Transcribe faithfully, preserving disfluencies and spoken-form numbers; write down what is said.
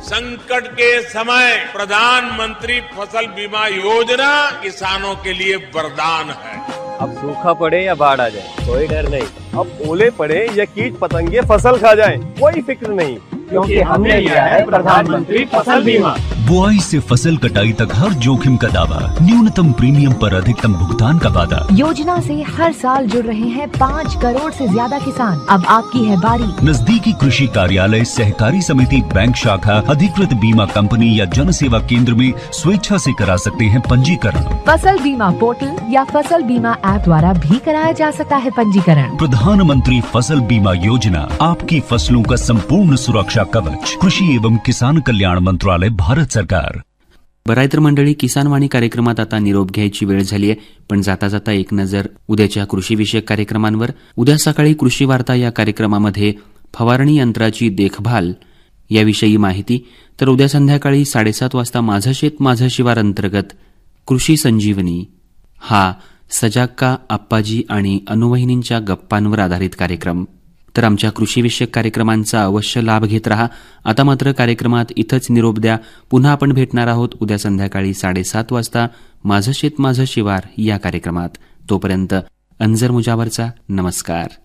संकट के समय प्रधानमंत्री फसल बीमा योजना किसानों के लिए वरदान है। अब सूखा पड़े या बाढ़ आ जाए कोई डर नहीं, अब ओले पड़े या कीट पतंगे फसल खा जाए कोई फिक्र नहीं, क्योंकि हमने लिया है प्रधानमंत्री फसल बीमा। बुआई से फसल कटाई तक हर जोखिम का दावा, न्यूनतम प्रीमियम पर अधिकतम भुगतान का वादा। योजना से हर साल जुड़ रहे हैं पाँच करोड़ से ज्यादा किसान। अब आपकी है बारी। नजदीकी कृषि कार्यालय, सहकारी समिति, बैंक शाखा, अधिकृत बीमा कंपनी या जन सेवा केंद्र में स्वेच्छा से करा सकते हैं पंजीकरण। फसल बीमा पोर्टल या फसल बीमा ऐप द्वारा भी कराया जा सकता है पंजीकरण। प्रधानमंत्री फसल बीमा योजना, आपकी फसलों का संपूर्ण सुरक्षा कवच। कृषि एवं किसान कल्याण मंत्रालय, भारत सरकार। बराय तर मंडळी, किसानवाणी कार्यक्रमात आता निरोप घ्यायची वेळ झाली आहे, पण जाता जाता एक नजर उद्याच्या कृषीविषयक कार्यक्रमांवर। उद्या सकाळी कृषी वार्ता या कार्यक्रमामध्ये फवारणी यंत्राची देखभाल याविषयी माहिती, तर उद्या संध्याकाळी साडेसात वाजता माझं शेत माझं शिवार अंतर्गत कृषी संजीवनी हा सजाक्का, आप्पाजी आणि अनुवहिनींच्या गप्पांवर आधारित कार्यक्रम। तर आमच्या कृषीविषयक कार्यक्रमांचा अवश्य लाभ घेत रहा। आता मात्र कार्यक्रमात इथंच निरोप द्या। पुन्हा आपण भेटणार आहोत उद्या संध्याकाळी साडेसात वाजता माझं शेत माझं शिवार या कार्यक्रमात। तोपर्यंत अंजर मुजावरचा नमस्कार।